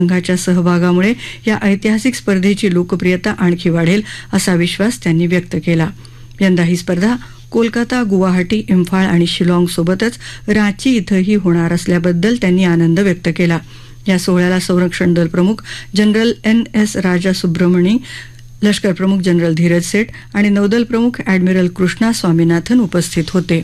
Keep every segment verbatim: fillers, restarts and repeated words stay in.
संघाच्या सहभागामुळे या ऐतिहासिक स्पर्धेची लोकप्रियता आणखी वाढेल असा विश्वास त्यांनी व्यक्त केला. यंदा ही स्पर्धा कोलकाता, गुवाहाटी, इम्फाळ आणि शिलाँग सोबतच रांची इथंही होणार असल्याबद्दल त्यांनी आनंद व्यक्त केला. या सोहळ्याला संरक्षण दल प्रमुख जनरल एन एस राजा सुब्रमणी, लष्कर प्रमुख जनरल धीरज सेठ आणि नौदल प्रमुख ॲडमिरल कृष्णा स्वामीनाथन उपस्थित होते.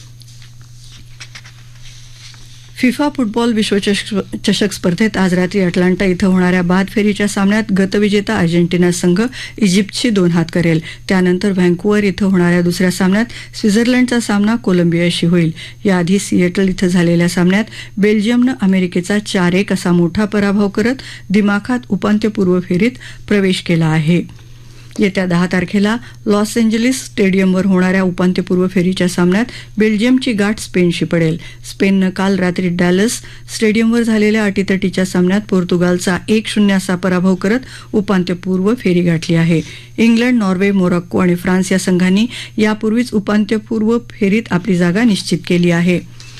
फिफा फुटबॉल विश्वचषक स्पर्धेत आज रात्री अटलांटा इथं होणाऱ्या बाद फेरीच्या सामन्यात गतविजेता अर्जेंटिना संघ इजिप्तशी दोन हात करेल. त्यानंतर व्हँकुव्हर इथं होणाऱ्या दुसऱ्या सामन्यात स्वित्झर्लंडचा सामना कोलंबियाशी होईल. याआधी सिएटल इथं झालेल्या सामन्यात बेल्जियमनं अमेरिकेचा चार एक असा मोठा पराभव करत दिमाखात उपांत्यपूर्व फेरीत प्रवेश केला आहे. येत्या दहा तारखेला लॉस एंजेलिस स्टेडियमवर होणाऱ्या उपांत्यपूर्व फेरीच्या सामन्यात बेल्जियमची गाठ स्पेनशी पडेल. स्पेननं काल रात्री डॅलस स्टेडियमवर झालेल्या अटीतटीच्या सामन्यात पोर्तुगालचा एक शून्य असा पराभव करत उपांत्यपूर्व फेरी गाठली आहे. इंग्लंड, नॉर्वे, मोरक्को आणि फ्रान्स या संघांनी यापूर्वीच उपांत्यपूर्व फेरीत आपली जागा निश्चित केली आहे.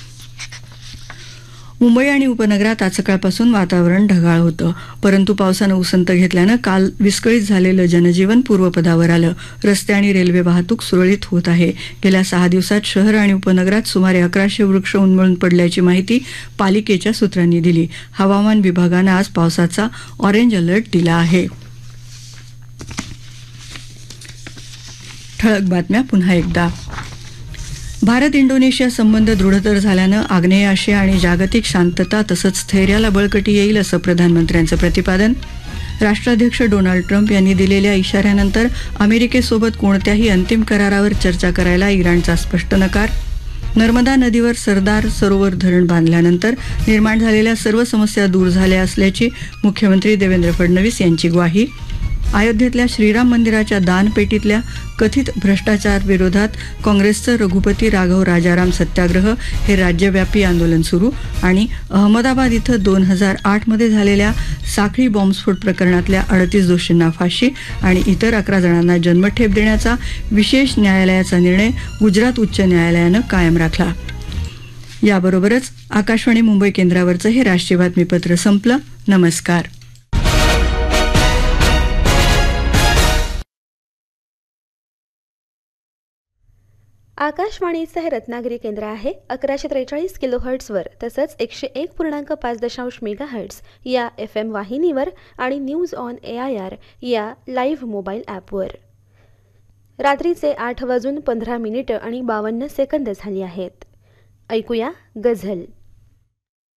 मुंबई आणि उपनगरात आज सकाळपासून वातावरण ढगाळ होतं, परंतु पावसानं उसंत घेतल्यानं काल विस्कळीत झालेलं जनजीवन पूर्वपदावर आलं. रस्ते आणि रेल्वे वाहतूक सुरळीत होत आहे. गेल्या सहा दिवसात शहर आणि उपनगरात सुमारे अकराशे वृक्ष उन्मळून पडल्याची माहिती पालिकेच्या सूत्रांनी दिली. हवामान विभागानं आज पावसाचा ऑरेंज अलर्ट दिला आहे. ठळक बातम्या पुन्हा एकदा. भारत इंडोनेशिया संबंध दृढतर झाल्यानं आग्नेय आशिया आणि जागतिक शांतता तसंच स्थैर्याला बळकटी येईल असं प्रधानमंत्र्यांचं प्रतिपादन. राष्ट्राध्यक्ष डोनाल्ड ट्रम्प यांनी दिलेल्या इशाऱ्यानंतर अमेरिकेसोबत कोणत्याही अंतिम करारावर चर्चा करायला इराणचा स्पष्ट नकार. नर्मदा नदीवर सरदार सरोवर धरण बांधल्यानंतर निर्माण झालेल्या सर्व समस्या दूर झाल्या असल्याची मुख्यमंत्री देवेंद्र फडणवीस यांची ग्वाही. अयोध्येतल्या श्रीराम मंदिराच्या दानपेटीतल्या कथित भ्रष्टाचार विरोधात काँग्रेसचं रघुपती राघव राजाराम सत्याग्रह हे राज्यव्यापी आंदोलन सुरू. आणि अहमदाबाद इथं दोन हजार आठमध्ये झालेल्या साखळी बॉम्बस्फोट प्रकरणातल्या अडतीस दोषींना फाशी आणि इतर अकरा जणांना जन्मठेप देण्याचा विशेष न्यायालयाचा निर्णय गुजरात उच्च न्यायालयानं कायम राखला. याबरोबरच आकाशवाणी मुंबई केंद्रावरचं हे राष्ट्रीय बातमीपत्र संपलं. नमस्कार. आकाशवाणीचं हे रत्नागिरी केंद्र आहे. अकराशे त्रेचाळीस किलो हर्ट्सवर तसंच एकशे एक पूर्णांक पाच दशांश मेगा हर्ट्स या एफ एम वाहिनीवर आणि news on A I R या लाईव्ह मोबाईल ॲपवर. रात्रीचे आठ वाजून पंधरा मिनिटं आणि बावन्न सेकंद झाली आहेत. ऐकूया गझल.